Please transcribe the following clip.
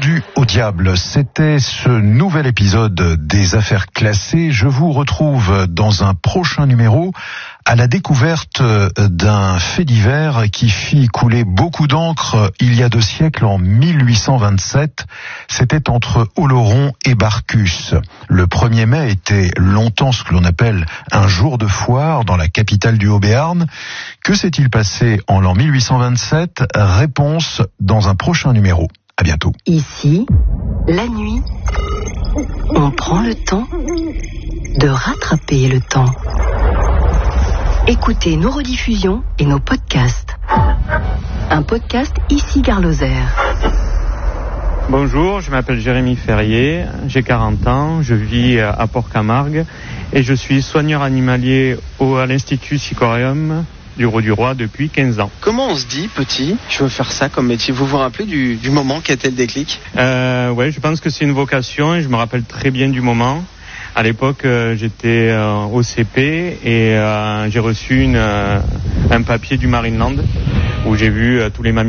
Vendu au diable, c'était ce nouvel épisode des Affaires classées. Je vous retrouve dans un prochain numéro à la découverte d'un fait divers qui fit couler beaucoup d'encre il y a 2 siècles, en 1827. C'était entre Oloron et Barcus. Le 1er mai était longtemps ce que l'on appelle un jour de foire dans la capitale du Haut-Béarn. Que s'est-il passé en l'an 1827 ? Réponse dans un prochain numéro. À bientôt. Ici, la nuit, on prend le temps de rattraper le temps. Écoutez nos rediffusions et nos podcasts. Un podcast ici Gare Lozère. Bonjour, je m'appelle Jérémy Ferrier, j'ai 40 ans, je vis à Port-Camargue et je suis soigneur animalier à l'Institut Sicorium du Ros-du-Roi depuis 15 ans. Comment on se dit, petit, je veux faire ça comme métier ? Vous vous rappelez du moment qui a été le déclic ? Ouais, je pense que c'est une vocation et je me rappelle très bien du moment. À l'époque, j'étais au CP et j'ai reçu un papier du Marineland où j'ai vu tous les mammifères